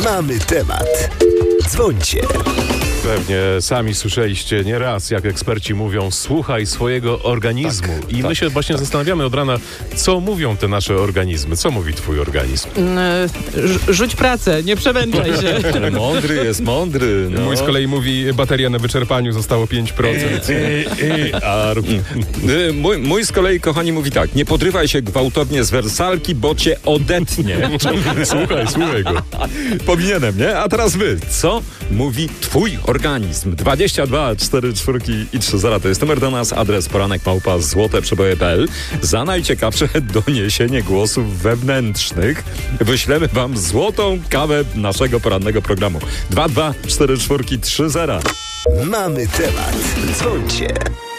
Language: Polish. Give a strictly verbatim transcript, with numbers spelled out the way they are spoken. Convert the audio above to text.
Mamy temat. Dzwońcie. Pewnie sami słyszeliście nieraz, jak eksperci mówią, słuchaj swojego organizmu. Tak, I tak, my się właśnie tak. zastanawiamy od rana, co mówią te nasze organizmy. Co mówi twój organizm? Rz- Rzuć pracę, nie przemęczaj się. Mądry jest mądry. No. Mój z kolei mówi, bateria na wyczerpaniu zostało pięć procent. Arp. Y, Mój, mój z kolei, kochani, mówi tak: nie podrywaj się gwałtownie z wersalki, bo cię odetnie. Słuchaj, słuchaj go. Powinienem, nie? A teraz wy. Co mówi twój organizm? dwadzieścia dwa cztery czwórki i trzy zera to jest numer do nas. Adres poranek małpa złoteprzeboje kropka p l. Za najciekawsze doniesienie głosów wewnętrznych wyślemy wam złotą kawę naszego porannego programu. dwa dwa cztery czwórki trzy zera. Mamy temat. Dzwońcie.